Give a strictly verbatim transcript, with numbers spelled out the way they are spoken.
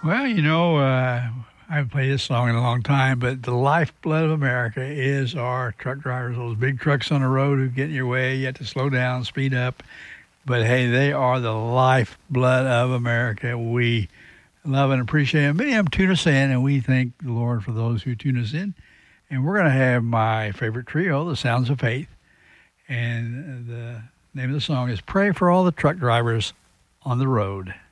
Well, you know, uh, I haven't played this song in a long time, but the lifeblood of America is our truck drivers, those big trucks on the road who get in your way. You have to slow down, speed up. But hey, they are the lifeblood of America. We love and appreciate them. Many of them tune us in, and we thank the Lord for those who tune us in. And we're going to have my favorite trio, the Sounds of Faith. And the name of the song is Pray for All the Truck Drivers on the Road.